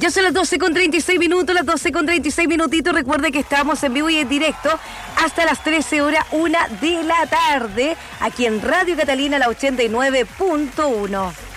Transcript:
Ya son las 12:36, las 12:36. Recuerde que estamos en vivo y en directo hasta las 13 horas, 1 de la tarde, aquí en Radio Catalina, la 89.1.